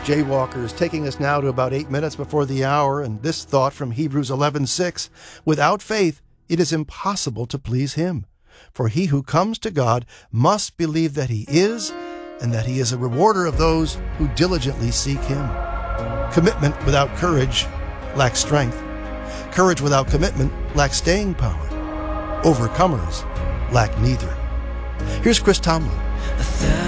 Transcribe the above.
Jaywalkers, taking us now to about 8 minutes before the hour, and this thought from Hebrews 11:6. Without faith, it is impossible to please him. For he who comes to God must believe that he is, and that he is a rewarder of those who diligently seek him. Commitment without courage lacks strength. Courage without commitment lacks staying power. Overcomers lack neither. Here's Chris Tomlin.